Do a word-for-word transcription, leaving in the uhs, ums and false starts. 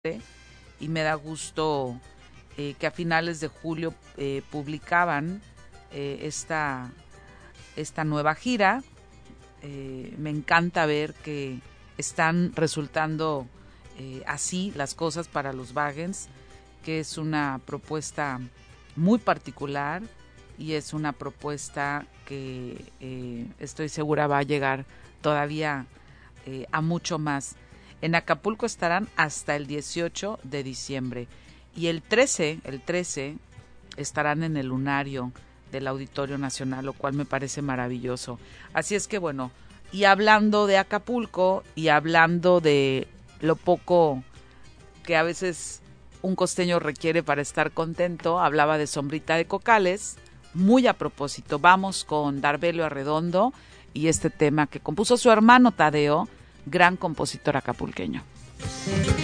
y me da gusto eh, que a finales de julio eh, publicaban eh, esta, esta nueva gira. Eh, me encanta ver que están resultando eh, así las cosas para los Wagens, que es una propuesta muy particular y es una propuesta que eh, estoy segura va a llegar todavía eh, a mucho más. En Acapulco estarán hasta el dieciocho de diciembre y el trece, el trece estarán en el Lunario del Auditorio Nacional, lo cual me parece maravilloso. Así es que bueno, y hablando de Acapulco y hablando de lo poco que a veces un costeño requiere para estar contento, hablaba de Sombrita de Cocales, muy a propósito. Vamos con Darbelio Arredondo y este tema que compuso su hermano Tadeo, gran compositor acapulqueño.